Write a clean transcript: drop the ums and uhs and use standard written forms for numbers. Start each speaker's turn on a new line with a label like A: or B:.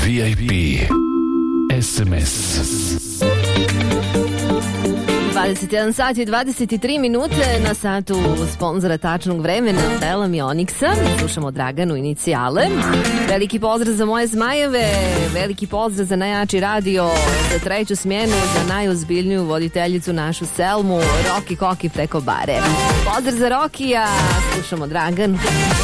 A: VIP SMS.
B: 21 sat i 23 minute na satu sponzora tačnog vremena Bela mi Oniksa. Slušamo Draganu Inicijale. Veliki pozdrav za moje zmajeve, veliki pozdrav za najjači radio, za treću smjenu, za najozbiljniju voditeljicu našu Selmu, Roki Koki preko bare. Pozdrav za Rokija, slušamo Draganu.